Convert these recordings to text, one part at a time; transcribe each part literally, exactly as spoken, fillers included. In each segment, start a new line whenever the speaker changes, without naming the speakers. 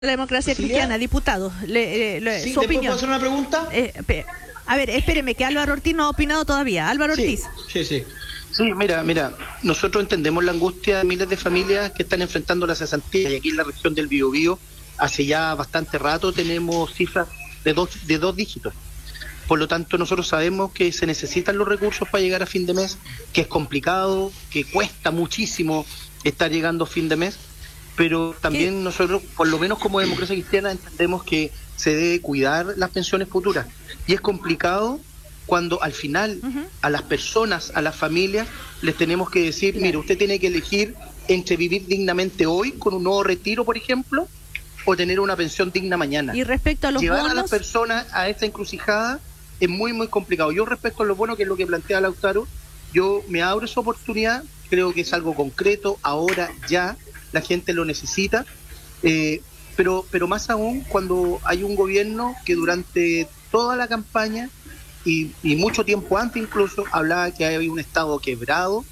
La democracia
Cecilia.
cristiana, diputado, le, le,
Sí,
su
¿le
opinión.
puedo hacer una pregunta?
Eh, pe- a ver, espéreme, que Álvaro Ortiz no ha opinado todavía. Álvaro
Sí,
Ortiz.
sí, sí.
Sí, mira, mira, nosotros entendemos la angustia de miles de familias que están enfrentando la cesantía, y aquí en la región del Biobío hace ya bastante rato tenemos cifras de dos, de dos dígitos. Por lo tanto, nosotros sabemos que se necesitan los recursos para llegar a fin de mes, que es complicado, que cuesta muchísimo estar llegando a fin de mes, pero también
¿Qué?
nosotros, por lo menos como democracia cristiana, entendemos que se debe cuidar las pensiones futuras. Y es complicado cuando al final
Uh-huh.
a las personas, a las familias, les tenemos que decir,
Claro.
mire, usted tiene que elegir entre vivir dignamente hoy con un nuevo retiro, por ejemplo, o tener una pensión digna mañana.
Y respecto a los
Llevar
bonos,
a las personas a esta encrucijada es muy, muy complicado. Yo respecto a lo bueno, que es lo que plantea Lautaro, yo me abro esa oportunidad, creo que es algo concreto, ahora ya, la gente lo necesita, eh, pero, pero más aún cuando hay un gobierno que durante toda la campaña y, y mucho tiempo antes incluso hablaba que había un Estado quebrado,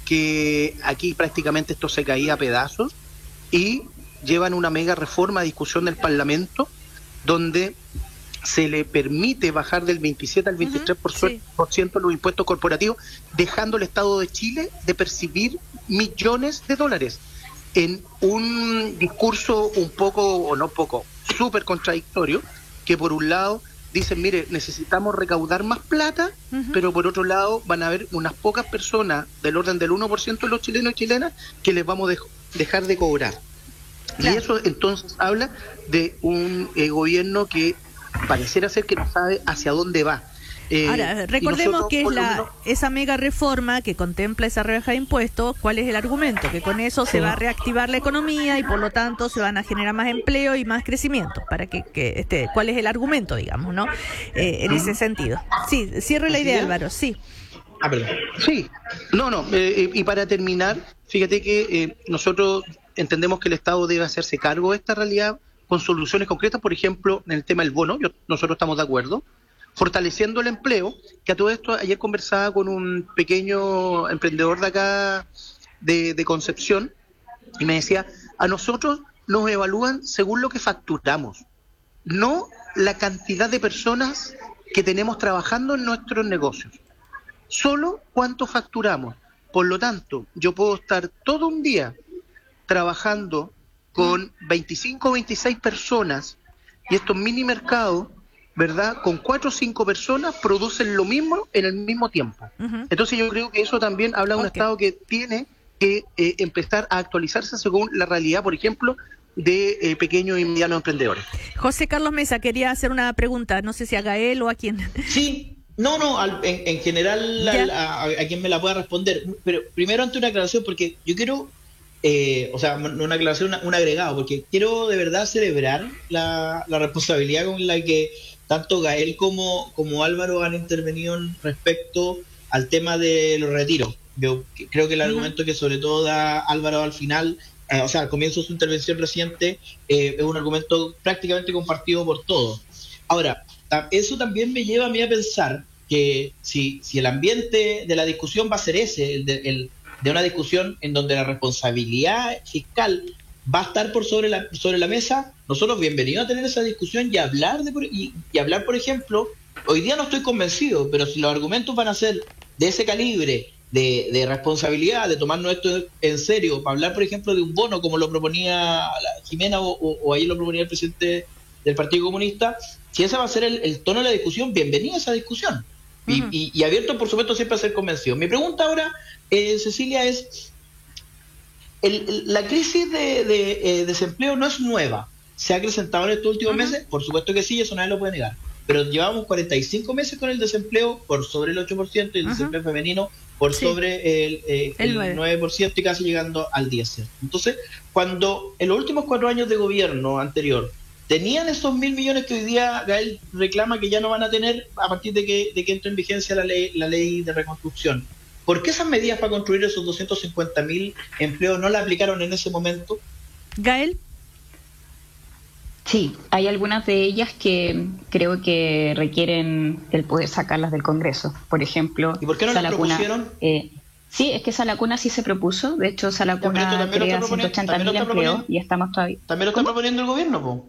que aquí prácticamente esto se caía a pedazos, y llevan una mega reforma a discusión del Parlamento donde se le permite bajar del veintisiete al veintitrés por ciento,
sí.
por ciento los impuestos corporativos, dejando al Estado de Chile de percibir millones de dólares, en un discurso un poco, o no poco, súper contradictorio, que por un lado dicen, mire, necesitamos recaudar más plata,
Uh-huh.
pero por otro lado van a haber unas pocas personas, del orden del uno por ciento de los chilenos y chilenas, que les vamos a dej- dejar de cobrar.
Claro.
Y eso entonces habla de un eh, gobierno que pareciera ser que no sabe hacia dónde va. Eh,
Ahora,
y
recordemos
nosotros,
que es
por lo
la
menos,
esa mega reforma que contempla esa rebaja de impuestos. ¿Cuál es el argumento? Que con eso se va a reactivar la economía y por lo tanto se van a generar más empleo y más crecimiento. Para que, que este, ¿cuál es el argumento, digamos, no? Eh, en ese sentido. Sí, cierre la idea,
¿Cecilia?
Álvaro. Sí.
Ah, perdón.
sí, no, no, eh, y para terminar, fíjate que eh, nosotros entendemos que el Estado debe hacerse cargo de esta realidad con soluciones concretas, por ejemplo, en el tema del bono, yo, nosotros estamos de acuerdo, fortaleciendo el empleo, que a todo esto ayer conversaba con un pequeño emprendedor de acá, de, de Concepción, y me decía, a nosotros nos evalúan según lo que facturamos, no la cantidad de personas que tenemos trabajando en nuestros negocios, solo cuánto facturamos. Por lo tanto, yo puedo estar todo un día trabajando con veinticinco o veintiséis personas, y estos mini mercados, ¿verdad?, con cuatro o cinco personas producen lo mismo en el mismo tiempo.
Uh-huh.
Entonces yo creo que eso también habla de un
Ok.
Estado que tiene que eh, empezar a actualizarse según la realidad, por ejemplo, de eh, pequeños y medianos emprendedores.
José Carlos Mesa quería hacer una pregunta. No sé si a Gael o a quién.
Sí, no, no, al- en, en general
Ya.
al- a, a- a quien me la pueda responder. Pero primero, ante una aclaración, porque yo quiero, eh, o sea, no una aclaración, una- un agregado, porque quiero de verdad celebrar la, la responsabilidad con la que tanto Gael como, como Álvaro han intervenido en respecto al tema de los retiros. Yo que- creo que el
Ujú.
argumento que sobre todo da Álvaro al final, eh, o sea, al comienzo de su intervención reciente, eh, es un argumento prácticamente compartido por todos. Ahora, ta- eso también me lleva a mí a pensar que si, si el ambiente de la discusión va a ser ese, el de, el de una discusión en donde la responsabilidad fiscal va a estar por sobre la, sobre la mesa, nosotros bienvenidos a tener esa discusión y hablar, de, por- y, y hablar, por ejemplo, hoy día no estoy convencido, pero si los argumentos van a ser de ese calibre, de, de responsabilidad, de tomarnos esto en serio, para hablar, por ejemplo, de un bono como lo proponía la Jimena o, o, o ahí lo proponía el presidente del Partido Comunista, si ese va a ser el, el tono de la discusión, bienvenida a esa discusión. Y,
Ujú.
y, y abierto, por supuesto, siempre a ser convencido. Mi pregunta ahora, eh, Cecilia, es, el, el- la crisis de, de, eh, desempleo no es nueva. ¿Se ha acrecentado en estos últimos
Ujú.
meses? Por supuesto que sí, eso nadie lo puede negar. Pero llevamos cuarenta y cinco meses con el desempleo por sobre el ocho por ciento y el
Ujú.
desempleo femenino por
Sí.
sobre el, eh,
El
el
nueve.
nueve por ciento y casi llegando al diez por ciento. Entonces, cuando en los últimos cuatro años de gobierno anterior tenían esos mil millones que hoy día Gael reclama que ya no van a tener a partir de que, de que entre en vigencia la ley, la ley de reconstrucción, ¿por qué esas medidas para construir esos doscientos cincuenta mil empleos no las aplicaron en ese momento?
Gael.
Sí, hay algunas de ellas que creo que requieren el poder sacarlas del Congreso. Por ejemplo,
¿Y por qué no las
Sala Cuna,
propusieron?
eh, Sí, es que Salacuna sí se propuso. De hecho,
Ya, pero esto
Salacuna
también lo está
crea
proponiendo,
ciento ochenta
también lo
mil
está
empleos
proponiendo,
y estamos todavía.
también lo está
¿Cómo?
proponiendo el gobierno, po.